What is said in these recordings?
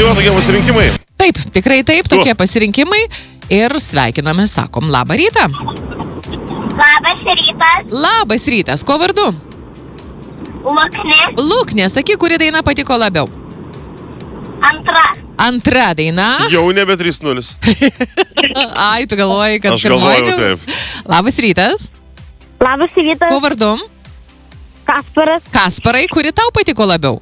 Jo, tokie pasirinkimai. Taip, tikrai taip, tokie pasirinkimai. Ir sveikiname, sakom, labą rytą. Labas rytas. Labas rytas, ko vardu? Luknė. Luknė, sakyk, kuri daina patiko labiau? Antra daina. Jau nebe 3-0. Ai, tu galvoji, kad Aš galvoju, pirmoji? taip. Labas rytas. Labas rytas. Ko vardu? Kasparas. Kasparai, kuri tau patiko labiau?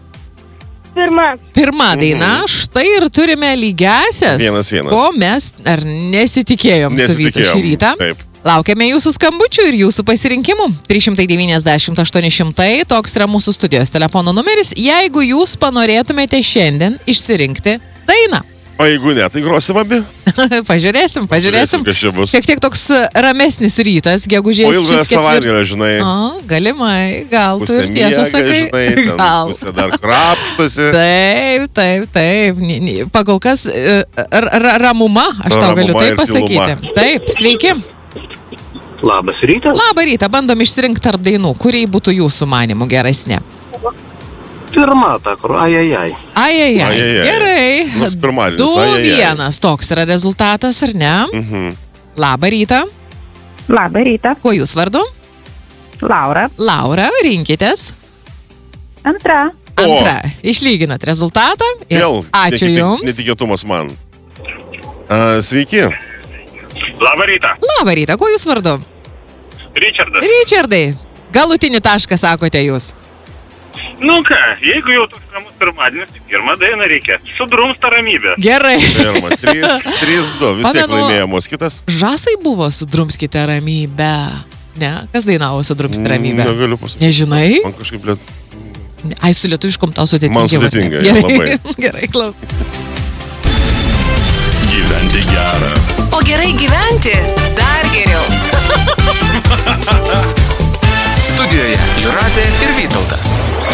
Pirma Daina, štai ir turime lygiasias. 1-1. Ko mes ar nesitikėjom su Vytu šį rytą. Taip. Laukiame jūsų skambučių ir jūsų pasirinkimų. 390-800, toks yra mūsų studijos telefono numeris, jeigu jūs panorėtumėte šiandien išsirinkti dainą. O jeigu ne, tai grosim abi. Pažiūrėsim. Kas čia bus. Šiek tiek toks ramesnis rytas, gegužės O ilgą savaitgalį, žinai. Galimai, gal tu Pusė ir tiesą miega, sakai. žinai, ten pusė dar krapštasi. Taip. Pagal kas ramuma, aš tau galiu Ramuma taip ir pasakyti. tyluma. Taip, sveiki. Labas rytas. Labą rytą, bandom išsirinkti tarp dainų, kuriai būtų jūsų manimų geresnė. Pirma, ta, kur ajajai. Ajajai, gerai. Nors pirmadienis, 2-1, toks yra rezultatas, ar ne? Labą rytą. Labą rytą. Kuo jūs vardu? Laura. Laura, rinkitės. Antra. Išlyginat rezultatą. Ir Vėl ačiū jums. netikėtumas man. Sveiki. Labą rytą. Labą rytą, kuo jūs vardu? Richardas. Richardai, galutinį tašką sakote jūs. Nu ką, jeigu jau toks ramus pirmadienis, tai pirmą dainą reikia. Sudrumsta ramybė. Gerai. Pirma, 3-2, vis tiek laimėjamos kitas. Žasai buvo Sudrumskite ramybę. Ne? Kas dainavo Sudrumskite ramybę? Negaliu pasakyti. Nežinai? Man kažkaip Ai, su lietuviškom tau sudėtingiau. Man sudėtinga, Gerai. labai. Gerai, klaus. Gyventi gerą. O gerai gyventi dar geriau. Studijoje Jūratė ir Vytautas.